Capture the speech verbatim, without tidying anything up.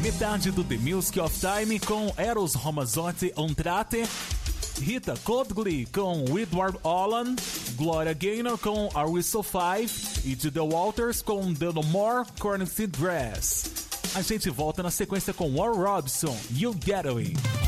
metade do The Music of Time com Eros Ramazzotti Entrate, Rita Codgli com Edward Allan, Gloria Gaynor com Are We So Five e The Walters com The No More Cornfed Dress. A gente volta na sequência com War Robson, You Getaway.